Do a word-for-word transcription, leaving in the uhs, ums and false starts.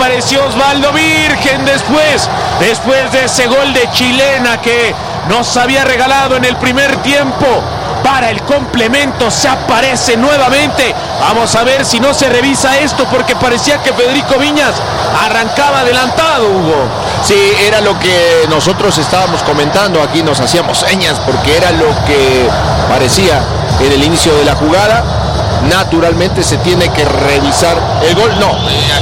apareció Osvaldo Virgen después, después de ese gol de chilena que nos había regalado en el primer tiempo. Para el complemento se aparece nuevamente. Vamos a ver si no se revisa esto, porque parecía que Federico Viñas arrancaba adelantado, Hugo. Sí, era lo que nosotros estábamos comentando, aquí nos hacíamos señas porque era lo que parecía en el inicio de la jugada. Naturalmente se tiene que revisar el gol. No,